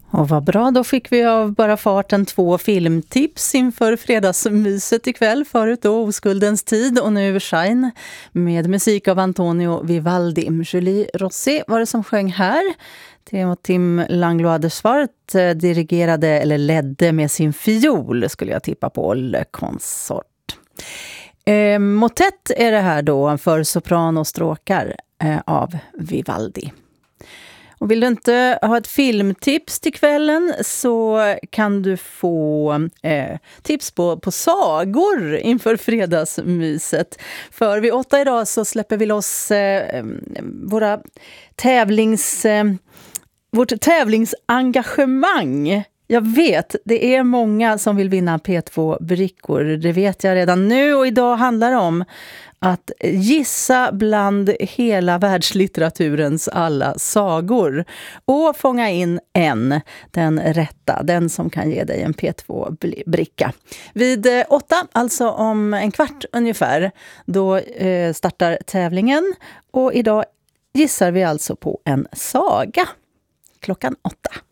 Och vad bra, då fick vi av bara farten 2 filmtips inför fredagsmyset ikväll. Förut då Oskuldens tid och nu Shine med musik av Antonio Vivaldi. Julie Rossi var det som sjöng här. Tim Langlois de Swart dirigerade eller ledde med sin fiol, skulle jag tippa på, Le Consort. Motet är det här då för sopran och stråkar av Vivaldi. Och vill du inte ha ett filmtips till kvällen så kan du få tips på sagor inför fredagsmyset. För vid 8 idag så släpper vi loss vårt tävlingsengagemang. Jag vet, det är många som vill vinna P2-brickor. Det vet jag redan nu, och idag handlar det om att gissa bland hela världslitteraturens alla sagor och fånga in den rätta, den som kan ge dig en P2-bricka. Vid 8, alltså om en kvart ungefär, då startar tävlingen, och idag gissar vi alltså på en saga klockan 8.